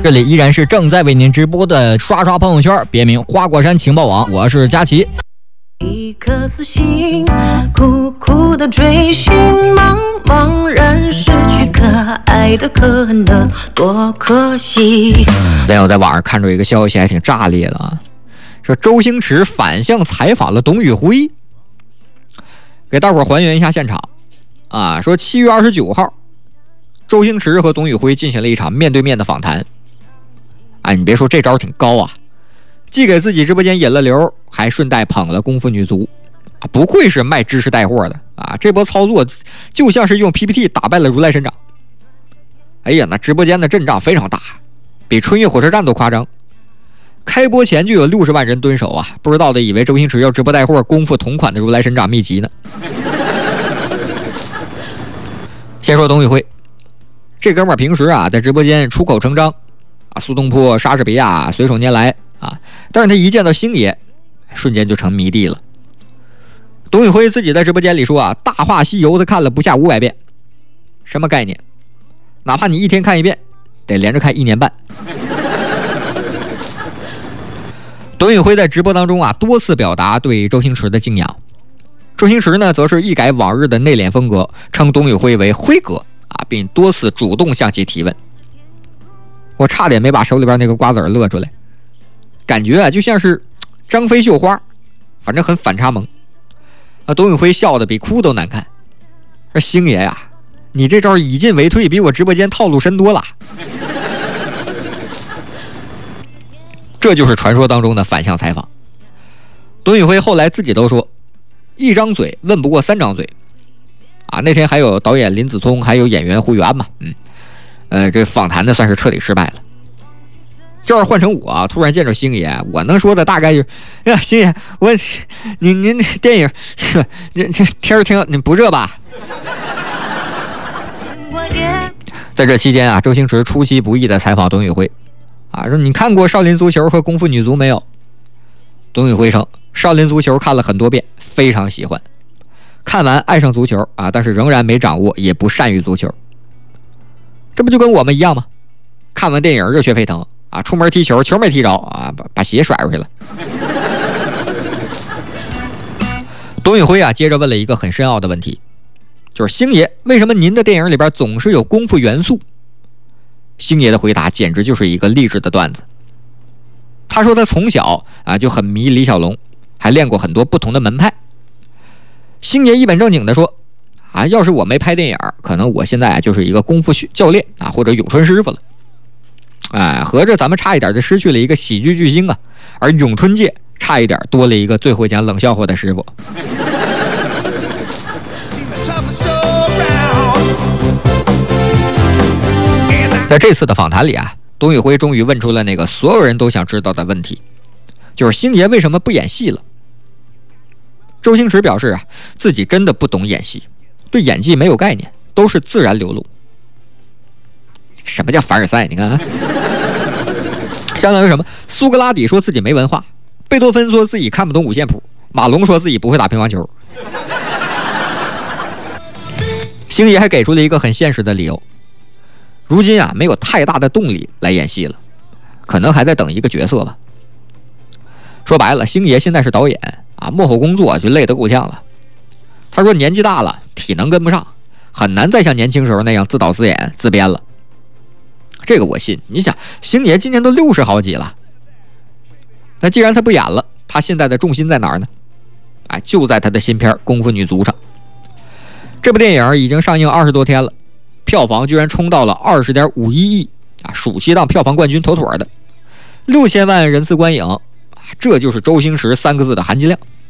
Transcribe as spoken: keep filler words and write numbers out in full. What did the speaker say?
这里依然是正在为您直播的刷刷朋友圈，别名花果山情报网，我是佳琪。 一颗死心，苦苦的追寻，茫茫然失去可爱的可能，多可惜。 但我在网上看着一个消息，还挺炸裂的啊，说周星驰反向采访了董宇辉，给大伙儿还原一下现场啊。说七月二十九号，周星驰和董宇辉进行了一场面对面的访谈。哎，你别说这招挺高啊，既给自己直播间引了流，还顺带捧了功夫女足啊，不愧是卖知识带货的啊！这波操作就像是用 P P T 打败了如来神掌。哎呀，那直播间的阵仗非常大，比春运火车站都夸张。开播前就有六十万人蹲守啊，不知道的以为周星驰要直播带货功夫同款的如来神掌秘籍呢。先说董宇辉，这哥们儿平时啊在直播间出口成章啊，苏东坡、莎士比亚随手拈来啊，但是他一见到星爷，瞬间就成迷弟了。董宇辉自己在直播间里说啊，《大话西游》他看了不下五百遍，什么概念？哪怕你一天看一遍，得连着看一年半。董宇辉在直播当中啊，多次表达对周星驰的敬仰。周星驰呢，则是一改往日的内敛风格，称董宇辉为辉哥啊，并多次主动向其提问。我差点没把手里边那个瓜子乐出来，感觉啊就像是张飞绣花，反正很反差萌。啊，董宇辉笑得比哭都难看。说星爷呀、啊，你这招以进为退，比我直播间套路深多了。这就是传说当中的反向采访。董宇辉后来自己都说，一张嘴问不过三张嘴。啊，那天还有导演林子聪，还有演员胡源嘛，嗯。呃，这访谈呢算是彻底失败了。这要换成我、啊，突然见着星爷，我能说的大概就是：哎呀，星爷，我您您电影，这这天儿挺你不热吧？在这期间啊，周星驰出其不意的采访董宇辉，啊，说你看过《少林足球》和《功夫女足》没有？董宇辉称，《少林足球》看了很多遍，非常喜欢，看完爱上足球啊，但是仍然没掌握，也不善于足球。这不就跟我们一样吗？看完电影热血沸腾啊，出门踢球，球没踢着啊，把把鞋甩出去了。董宇辉啊，接着问了一个很深奥的问题，就是星爷，为什么您的电影里边总是有功夫元素？星爷的回答简直就是一个励志的段子。他说他从小啊就很迷李小龙，还练过很多不同的门派。星爷一本正经的说，啊，要是我没拍电影，可能我现在啊就是一个功夫教练啊，或者咏春师傅了。哎，合着咱们差一点就失去了一个喜剧巨星啊，而咏春界差一点多了一个最会讲冷笑话的师傅。在这次的访谈里啊，董宇辉终于问出了那个所有人都想知道的问题，就是星爷为什么不演戏了？周星驰表示啊，自己真的不懂演戏。对演技没有概念，都是自然流露。什么叫凡尔赛？你看啊，相当于什么？苏格拉底说自己没文化，贝多芬说自己看不懂五线谱，马龙说自己不会打乒乓球。星爷还给出了一个很现实的理由，如今啊没有太大的动力来演戏了，可能还在等一个角色吧。说白了，星爷现在是导演啊，幕后工作就累得够呛了。他说年纪大了，体能跟不上，很难再像年轻时候那样自导自演自编了。这个我信，你想星爷今年都六十好几了，那既然他不演了，他现在的重心在哪儿呢？哎，就在他的新片《功夫女足》上。这部电影已经上映二十多天了，票房居然冲到了二十点五一亿啊，暑期档票房冠军妥妥的，六千万人次观影，这就是周星驰三个字的含金量。